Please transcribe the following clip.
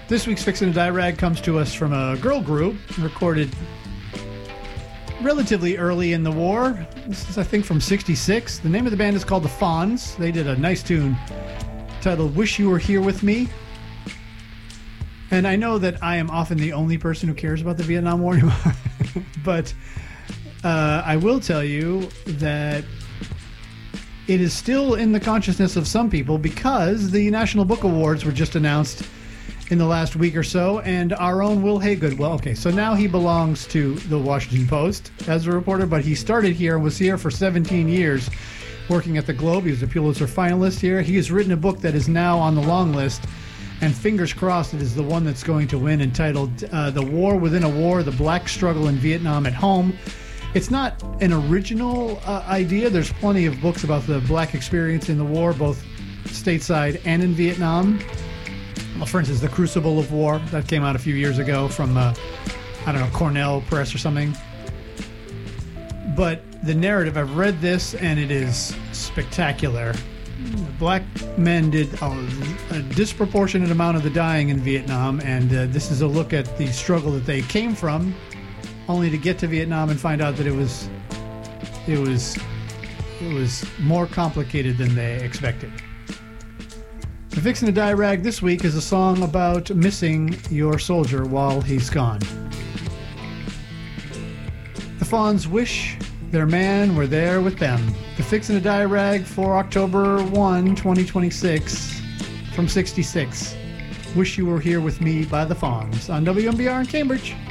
This week's Fixin' to Die Rag comes to us from a girl group recorded relatively early in the war. This is, I think, from 66. The name of the band is called The Fonz. They did a nice tune titled Wish You Were Here With Me. And I know that I am often the only person who cares about the Vietnam War anymore. But I will tell you that it is still in the consciousness of some people because the National Book Awards were just announced in the last week or so, and our own Will Haygood, well, okay, so now he belongs to the Washington Post as a reporter, but he started here and was here for 17 years working at the Globe. He was a Pulitzer finalist here. He has written a book that is now on the long list, and fingers crossed it is the one that's going to win, entitled The War Within a War, The Black Struggle in Vietnam at Home. It's not an original idea. There's plenty of books about the black experience in the war, both stateside and in Vietnam. Well, for instance, The Crucible of War, that came out a few years ago from, I don't know, Cornell Press or something. But the narrative, I've read this, and it is spectacular. Black men did a disproportionate amount of the dying in Vietnam, and this is a look at the struggle that they came from, only to get to Vietnam and find out that it was more complicated than they expected. The Fixin' to Die Rag this week is a song about missing your soldier while he's gone. The Fonz wish their man were there with them. The Fixin' to Die Rag for October 1, 2026 from 66. Wish You Were Here With Me by the Fonz on WMBR in Cambridge.